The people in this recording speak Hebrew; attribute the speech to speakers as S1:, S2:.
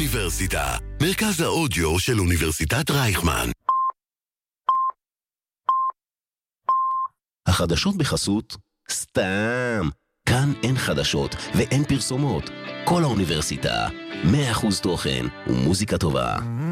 S1: האוניברסיטה, מרכז האודיו של אוניברסיטת רייכמן. החדשות בחסות סתם. כאן אין חדשות ואין פרסומות. כל האוניברסיטה, 100% תוכן ומוזיקה טובה.